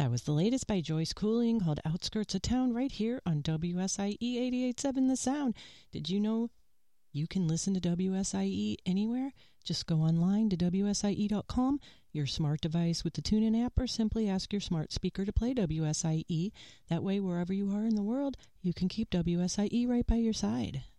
That was the latest by Joyce Cooling called Outskirts of Town right here on WSIE 88.7 The Sound. Did you know you can listen to WSIE anywhere? Just go online to WSIE.com, your smart device with the TuneIn app, or simply ask your smart speaker to play WSIE. That way, wherever you are in the world, you can keep WSIE right by your side.